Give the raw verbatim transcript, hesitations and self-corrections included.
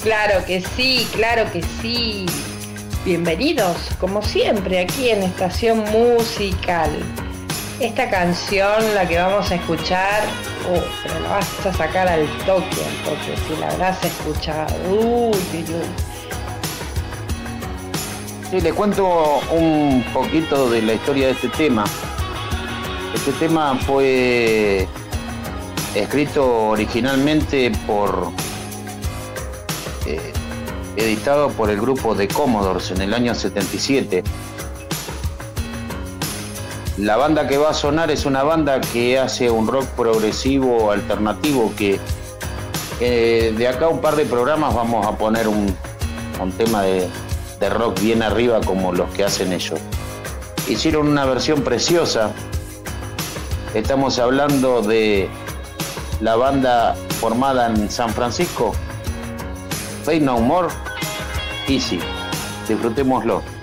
Claro que sí, claro que sí. Bienvenidos, como siempre, aquí en Estación Musical. Esta canción, la que vamos a escuchar, oh, pero la vas a sacar al toque, al toque, si la habrás escuchado. Uy, uy, uy. Sí, le cuento un poquito de la historia de este tema. Este tema fue escrito originalmente por, eh, editado por el grupo The Commodores en el año setenta y siete. La banda que va a sonar es una banda que hace un rock progresivo alternativo que eh, de acá a un par de programas vamos a poner un, un tema de, de rock bien arriba como los que hacen ellos. Hicieron una versión preciosa. Estamos hablando de la banda formada en San Francisco, Faith No More, Easy. Disfrutémoslo.